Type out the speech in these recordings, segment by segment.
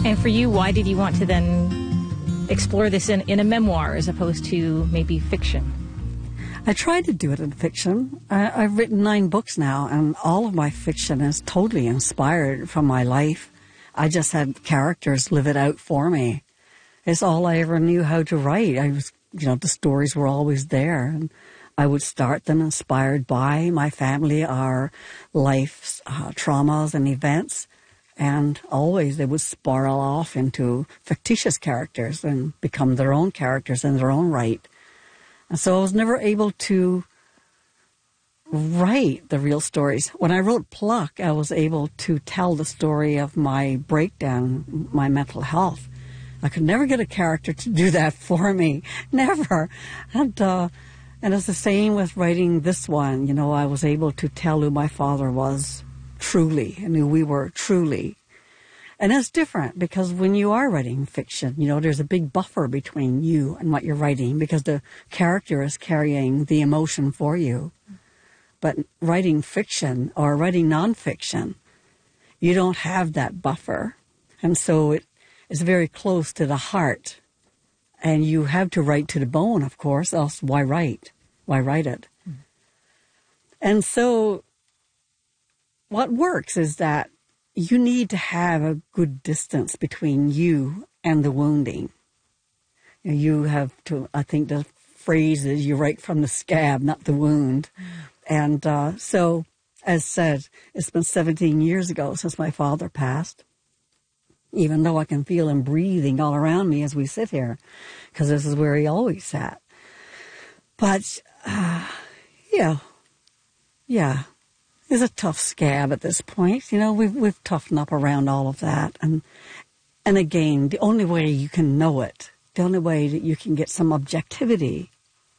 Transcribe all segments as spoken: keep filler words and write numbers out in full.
And for you, why did you want to then explore this in, in a memoir as opposed to maybe fiction? I tried to do it in fiction. I, I've written nine books now, and all of my fiction is totally inspired from my life. I just had characters live it out for me. It's all I ever knew how to write. I was, you know, the stories were always there, and I would start them inspired by my family, our life's uh, traumas and events, and always they would spiral off into fictitious characters and become their own characters in their own right. And so I was never able to write the real stories. When I wrote Pluck, I was able to tell the story of my breakdown, my mental health. I could never get a character to do that for me. Never. And, uh, and it's the same with writing this one. You know, I was able to tell who my father was truly and who we were truly. And it's different because when you are writing fiction, you know, there's a big buffer between you and what you're writing because the character is carrying the emotion for you. But writing fiction or writing nonfiction, you don't have that buffer. And so it is very close to the heart. And you have to write to the bone, of course, else why write? Why write it? Mm. And so what works is that you need to have a good distance between you and the wounding. You know, you have to, I think the phrase is you write from the scab, not the wound. Mm. And uh, so, as said, it's been seventeen years ago since my father passed, even though I can feel him breathing all around me as we sit here, because this is where he always sat. But, uh, yeah, yeah. It's a tough scab at this point. You know, we've, we've toughened up around all of that. And, and again, the only way you can know it, the only way that you can get some objectivity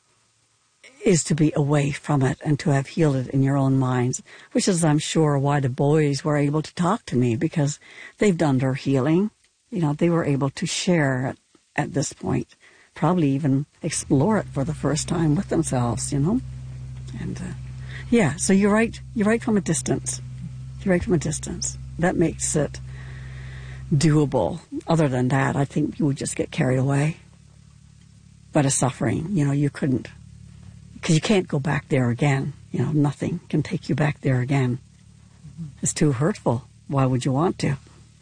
is to be away from it and to have healed it in your own minds, which is, I'm sure, why the boys were able to talk to me, because they've done their healing. You know, they were able to share it at this point, probably even explore it for the first time with themselves, you know. And, uh, yeah, so you write, you write from a distance. You write from a distance. That makes it doable. Other than that, I think you would just get carried away by the suffering. You know, you couldn't, because you can't go back there again. You know, nothing can take you back there again. It's too hurtful. Why would you want to?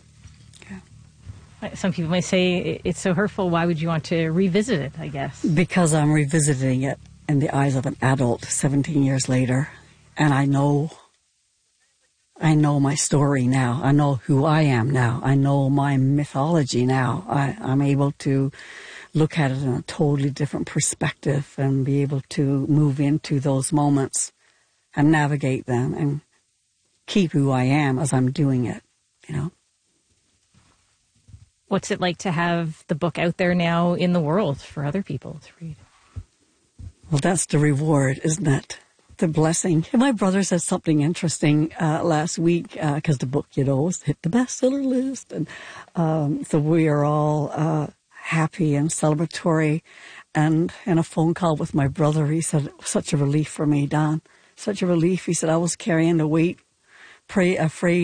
Yeah. Some people might say it's so hurtful, why would you want to revisit it, I guess? Because I'm revisiting it in the eyes of an adult seventeen years later. And I know, I know my story now. I know who I am now. I know my mythology now. I, I'm able to look at it in a totally different perspective and be able to move into those moments and navigate them and keep who I am as I'm doing it, you know. What's it like to have the book out there now in the world for other people to read? Well, that's the reward, isn't it? The blessing. My brother said something interesting uh, last week because uh, the book, you know, hit the bestseller list. And um, so we are all uh, happy and celebratory. And in a phone call with my brother, he said, it was such a relief for me, Don. Such a relief. He said, I was carrying the weight, pray, afraid.